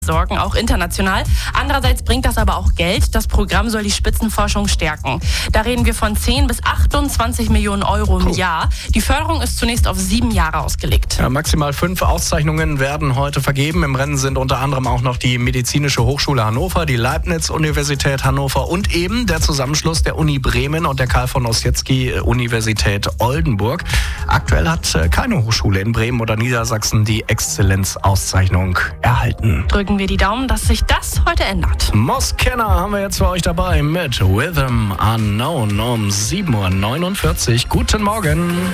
sorgen, auch international. Andererseits bringt das aber auch Geld. Das Programm soll die Spitzenforschung stärken. Da reden wir von 10 bis 28 Millionen Euro im Jahr. Die Förderung ist zunächst auf 7 Jahre ausgelegt. Ja, maximal 5 Auszeichnungen werden heute vergeben. Im Rennen sind unter anderem auch noch die Medizinische Hochschule Hannover, die Leibniz-Universität Hannover und eben der Zusammenschluss der Uni Bremen und der Karl von Ossietzky-Universität Oldenburg. Aktuell hat keine Hochschule in Bremen oder Niedersachsen die Exzellenzauszeichnung erhalten. Drücken wir die Daumen, dass sich das heute ändert. Moskenner haben wir jetzt für euch dabei mit Rhythm Unknown um 7:49 Uhr. Guten Morgen.